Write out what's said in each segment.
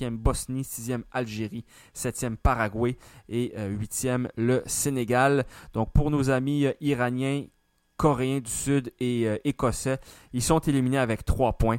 5e Bosnie, 6e Algérie, 7e Paraguay et 8e le Sénégal. Donc pour nos amis iraniens, Coréens du Sud et Écossais, ils sont éliminés avec 3 points.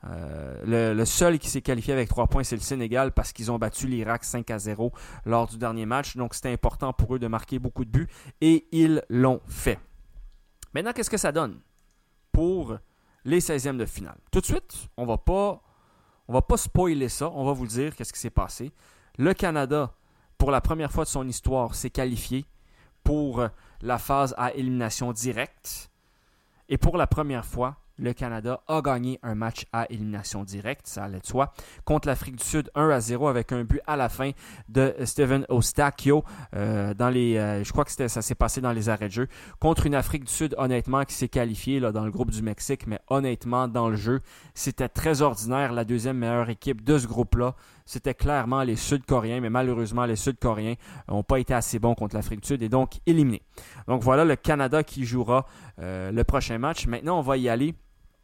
Le seul qui s'est qualifié avec 3 points, c'est le Sénégal parce qu'ils ont battu l'Irak 5-0 lors du dernier match. Donc c'était important pour eux de marquer beaucoup de buts et ils l'ont fait. Maintenant, qu'est-ce que ça donne pour les 16e de finale? Tout de suite, on va pas spoiler ça. On va vous dire qu'est-ce qui s'est passé. Le Canada, pour la première fois de son histoire, s'est qualifié pour la phase à élimination directe. Et pour la première fois, le Canada a gagné un match à élimination directe, ça allait de soi, contre l'Afrique du Sud 1-0 avec un but à la fin de Steven Eustáquio. Je crois que ça s'est passé dans les arrêts de jeu. Contre une Afrique du Sud, honnêtement, qui s'est qualifiée là, dans le groupe du Mexique, mais honnêtement, dans le jeu, c'était très ordinaire. La deuxième meilleure équipe de ce groupe-là, c'était clairement les Sud-Coréens, mais malheureusement, les Sud-Coréens n'ont pas été assez bons contre l'Afrique du Sud et donc éliminés. Donc voilà le Canada qui jouera le prochain match. Maintenant, on va y aller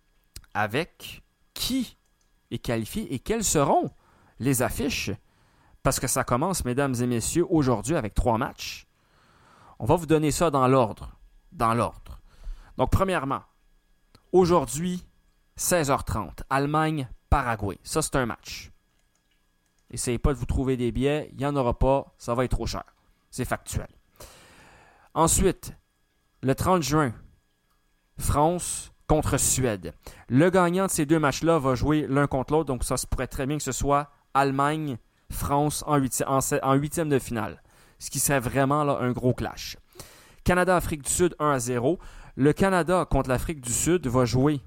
avec qui est qualifié et quelles seront les affiches. Parce que ça commence, mesdames et messieurs, aujourd'hui avec 3 matchs. On va vous donner ça dans l'ordre. Donc, premièrement, aujourd'hui, 16h30, Allemagne-Paraguay. Ça, c'est un match. Essayez pas de vous trouver des billets. Il n'y en aura pas. Ça va être trop cher. C'est factuel. Ensuite, le 30 juin, France contre Suède. Le gagnant de ces 2 matchs-là va jouer l'un contre l'autre. Donc, ça se pourrait très bien que ce soit Allemagne-France en 8e de finale. Ce qui serait vraiment là, un gros clash. Canada-Afrique du Sud 1-0. Le Canada contre l'Afrique du Sud va jouer.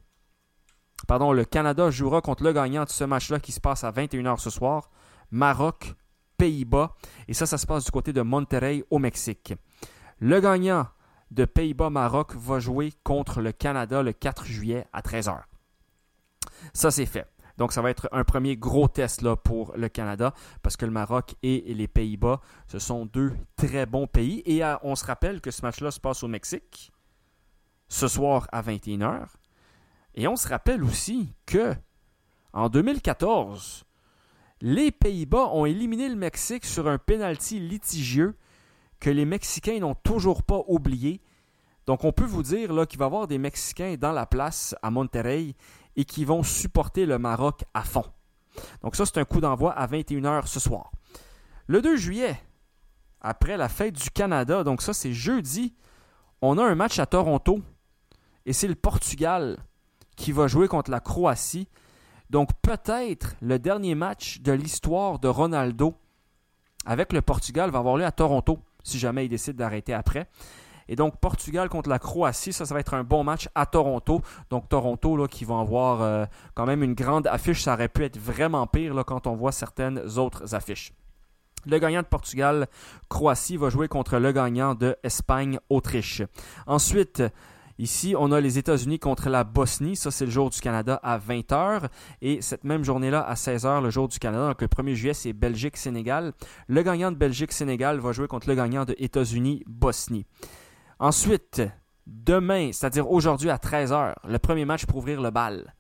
Le Canada jouera contre le gagnant de ce match-là qui se passe à 21h ce soir. Maroc, Pays-Bas. Et ça se passe du côté de Monterrey au Mexique. Le gagnant de Pays-Bas-Maroc va jouer contre le Canada le 4 juillet à 13h. Ça, c'est fait. Donc, ça va être un premier gros test là, pour le Canada parce que le Maroc et les Pays-Bas, ce sont 2 très bons pays. Et on se rappelle que ce match-là se passe au Mexique ce soir à 21h. Et on se rappelle aussi que en 2014, les Pays-Bas ont éliminé le Mexique sur un pénalty litigieux que les Mexicains n'ont toujours pas oublié. Donc, on peut vous dire là, qu'il va y avoir des Mexicains dans la place à Monterrey et qui vont supporter le Maroc à fond. Donc, ça, c'est un coup d'envoi à 21h ce soir. Le 2 juillet, après la fête du Canada, donc ça, c'est jeudi, on a un match à Toronto et c'est le Portugal qui va jouer contre la Croatie. Donc, peut-être le dernier match de l'histoire de Ronaldo avec le Portugal va avoir lieu à Toronto, si jamais il décide d'arrêter après. Et donc, Portugal contre la Croatie, ça va être un bon match à Toronto. Donc, Toronto là, qui va avoir quand même une grande affiche. Ça aurait pu être vraiment pire là, quand on voit certaines autres affiches. Le gagnant de Portugal-Croatie va jouer contre le gagnant de Espagne-Autriche. Ensuite, ici, on a les États-Unis contre la Bosnie. Ça, c'est le jour du Canada à 20h. Et cette même journée-là, à 16h, le jour du Canada. Donc, le 1er juillet, c'est Belgique-Sénégal. Le gagnant de Belgique-Sénégal va jouer contre le gagnant de États-Unis-Bosnie. Ensuite, demain, c'est-à-dire aujourd'hui à 13h, le premier match pour ouvrir le bal.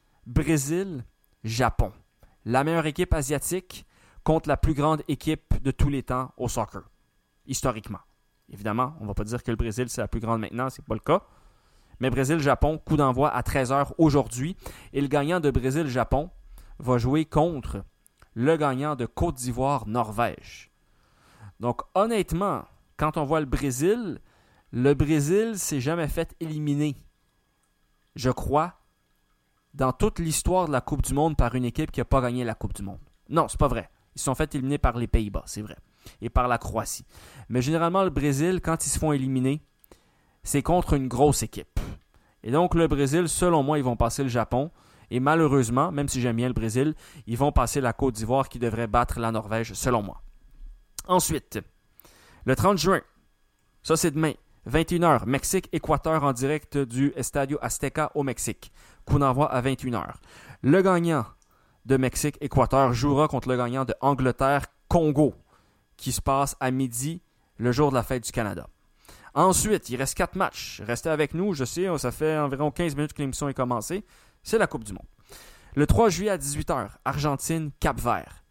Brésil-Japon. La meilleure équipe asiatique contre la plus grande équipe de tous les temps au soccer. Historiquement. Évidemment, on ne va pas dire que le Brésil, c'est la plus grande maintenant, c'est pas le cas. Mais Brésil-Japon, coup d'envoi à 13h aujourd'hui. Et le gagnant de Brésil-Japon va jouer contre le gagnant de Côte d'Ivoire-Norvège. Donc, honnêtement, quand on voit le Brésil s'est jamais fait éliminer, je crois, dans toute l'histoire de la Coupe du Monde par une équipe qui n'a pas gagné la Coupe du Monde. Non, c'est pas vrai. Ils se sont fait éliminer par les Pays-Bas, c'est vrai. Et par la Croatie. Mais généralement, le Brésil, quand ils se font éliminer, c'est contre une grosse équipe. Et donc, le Brésil, selon moi, ils vont passer le Japon. Et malheureusement, même si j'aime bien le Brésil, ils vont passer la Côte d'Ivoire qui devrait battre la Norvège, selon moi. Ensuite, le 30 juin, ça c'est demain, 21h, Mexique-Équateur en direct du Estadio Azteca au Mexique. Coup d'envoi à 21h. Le gagnant de Mexique-Équateur jouera contre le gagnant de Angleterre-Congo, qui se passe à midi, le jour de la fête du Canada. Ensuite, il reste 4 matchs. Restez avec nous, je sais, ça fait environ 15 minutes que l'émission est commencée. C'est la Coupe du Monde. Le 3 juillet à 18h, Argentine-Cap-Vert.